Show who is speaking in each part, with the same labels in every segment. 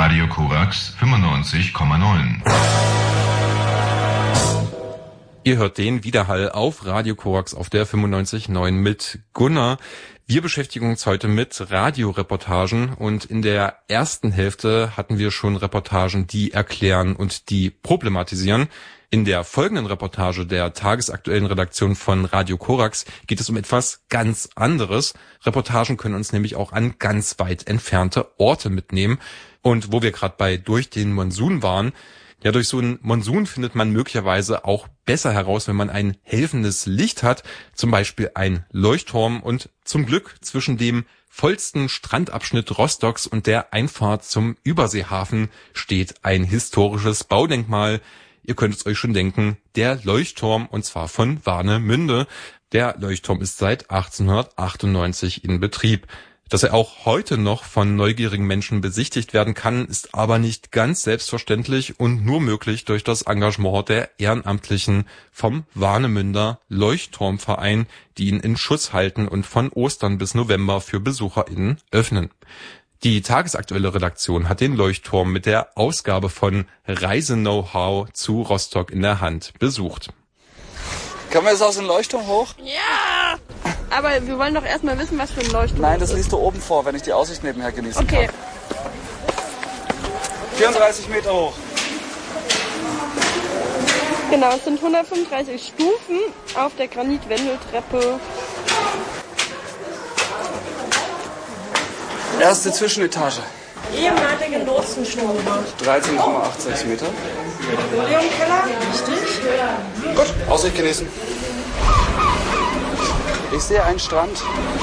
Speaker 1: Radio Korax 95,9.
Speaker 2: Ihr hört den Widerhall auf Radio Korax auf der 95,9 mit Gunnar. Wir beschäftigen uns heute mit Radioreportagen und in der ersten Hälfte hatten wir schon Reportagen, die erklären und die problematisieren. In der folgenden Reportage der tagesaktuellen Redaktion von Radio Korax geht es um etwas ganz anderes. Reportagen können uns nämlich auch an ganz weit entfernte Orte mitnehmen. Und wo wir gerade bei durch den Monsun waren, ja, durch so einen Monsun findet man möglicherweise auch besser heraus, wenn man ein helfendes Licht hat, zum Beispiel ein Leuchtturm. Und zum Glück zwischen dem vollsten Strandabschnitt Rostocks und der Einfahrt zum Überseehafen steht ein historisches Baudenkmal. Ihr könnt es euch schon denken, der Leuchtturm, und zwar von Warnemünde. Der Leuchtturm ist seit 1898 in Betrieb. Dass er auch heute noch von neugierigen Menschen besichtigt werden kann, ist aber nicht ganz selbstverständlich und nur möglich durch das Engagement der Ehrenamtlichen vom Warnemünder Leuchtturmverein, die ihn in Schuss halten und von Ostern bis November für BesucherInnen öffnen. Die tagesaktuelle Redaktion hat den Leuchtturm mit der Ausgabe von Reise-Know-how zu Rostock in der Hand besucht.
Speaker 3: Können wir jetzt aus dem Leuchtturm hoch?
Speaker 4: Ja! Aber wir wollen doch erstmal wissen, was für ein Leuchtturm
Speaker 3: Nein, das liest du oben vor, wenn ich die Aussicht nebenher genießen
Speaker 4: kann. Okay.
Speaker 3: 34 Meter hoch.
Speaker 4: Genau, es sind 135 Stufen auf der Granitwendeltreppe.
Speaker 3: Erste Zwischenetage.
Speaker 4: Ehemalige Lotsenstube.
Speaker 3: 13,86 Meter.
Speaker 4: Julienkeller, richtig.
Speaker 3: Gut, Aussicht genießen. Ich sehe einen Strand.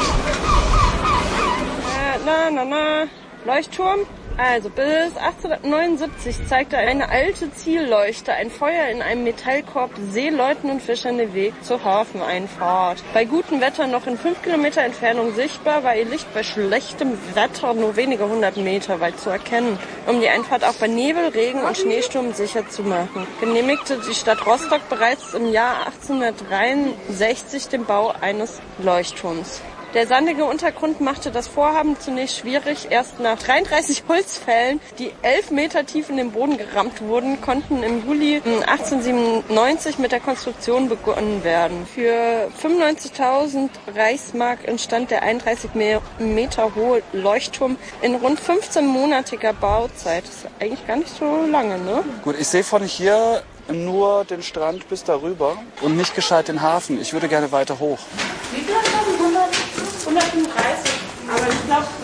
Speaker 4: Leuchtturm. Also bis 1879 zeigte eine alte Zielleuchte ein Feuer in einem Metallkorb Seeleuten und Fischern den Weg zur Hafeneinfahrt. Bei gutem Wetter noch in 5 Kilometer Entfernung sichtbar, war ihr Licht bei schlechtem Wetter nur wenige 100 Meter weit zu erkennen, um die Einfahrt auch bei Nebel, Regen und Schneesturm sicher zu machen. Genehmigte die Stadt Rostock bereits im Jahr 1863 den Bau eines Leuchtturms. Der sandige Untergrund machte das Vorhaben zunächst schwierig. Erst nach 33 Holzfällen, die 11 Meter tief in den Boden gerammt wurden, konnten im Juli 1897 mit der Konstruktion begonnen werden. Für 95.000 Reichsmark entstand der 31 Meter hohe Leuchtturm in rund 15-monatiger Bauzeit. Das ist eigentlich gar nicht so lange, ne?
Speaker 3: Gut, ich sehe von hier nur den Strand bis darüber und nicht gescheit den Hafen. Ich würde gerne weiter hoch.
Speaker 4: Wie viel hast du? 135. Aber ich glaube,